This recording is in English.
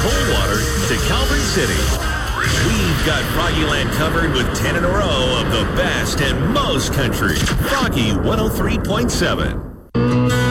Coldwater to Calvert City. We've got Froggyland covered with 10 in a row of the best and most country. Froggy 103.7.